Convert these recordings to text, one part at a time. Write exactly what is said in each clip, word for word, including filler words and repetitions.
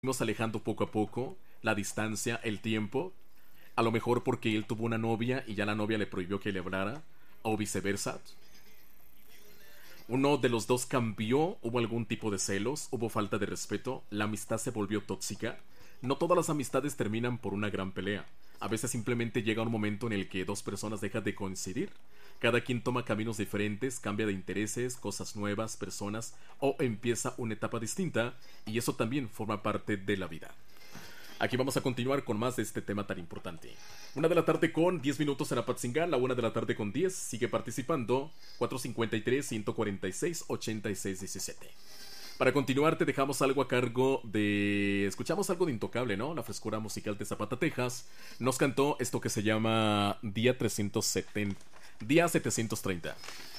fuimos alejando poco a poco, la distancia, el tiempo. A lo mejor porque él tuvo una novia y ya la novia le prohibió que le hablara, o viceversa. Uno de los dos cambió, hubo algún tipo de celos, hubo falta de respeto, la amistad se volvió tóxica. No todas las amistades terminan por una gran pelea. A veces simplemente llega un momento en el que dos personas dejan de coincidir. Cada quien toma caminos diferentes, cambia de intereses, cosas nuevas, personas, o empieza una etapa distinta, y eso también forma parte de la vida. Aquí vamos a continuar con más de este tema tan importante. Una de la tarde con diez minutos en Apatzingán, la una de la tarde con diez, sigue participando, cuatro cinco tres, ciento cuarenta y seis, ochenta y seis diecisiete. Para continuar te dejamos algo a cargo de... Escuchamos algo de Intocable, ¿no? La frescura musical de Zapata, Texas. Nos cantó esto que se llama Día trescientos setenta... Día setecientos treinta.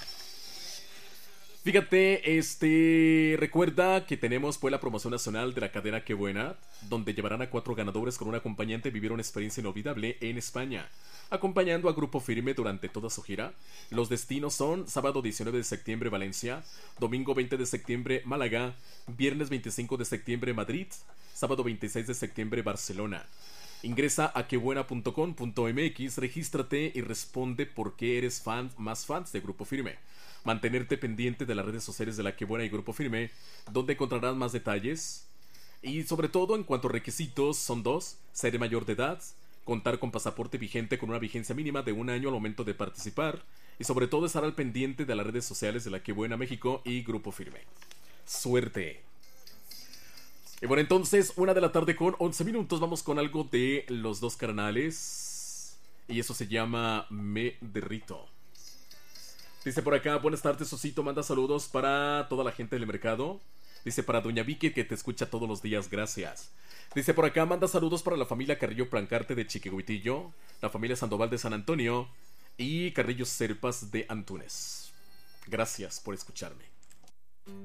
Fíjate, este... Recuerda que tenemos pues la promoción nacional de la cadena Qué Buena, donde llevarán a cuatro ganadores con un acompañante a vivir una experiencia inolvidable en España, acompañando a Grupo Firme durante toda su gira. Los destinos son sábado diecinueve de septiembre Valencia, domingo veinte de septiembre Málaga, viernes veinticinco de septiembre Madrid, sábado veintiséis de septiembre Barcelona. Ingresa a quebuena punto com punto mx, regístrate y responde por qué eres fan más fans de Grupo Firme. Mantenerte pendiente de las redes sociales de La Qué Buena y Grupo Firme, donde encontrarás más detalles. Y sobre todo, en cuanto a requisitos, son dos: ser mayor de edad, contar con pasaporte vigente con una vigencia mínima de un año al momento de participar, y sobre todo estar al pendiente de las redes sociales de La Qué Buena México y Grupo Firme. ¡Suerte! Y bueno, entonces, una de la tarde con once minutos, vamos con algo de Los Dos Carnales, y eso se llama Me Derrito. Dice por acá, buenas tardes, Osito, manda saludos para toda la gente del mercado. Dice para Doña Vicky, que te escucha todos los días, gracias. Dice por acá, manda saludos para la familia Carrillo Plancarte de Chiquihuitillo, la familia Sandoval de San Antonio y Carrillo Serpas de Antunes. Gracias por escucharme.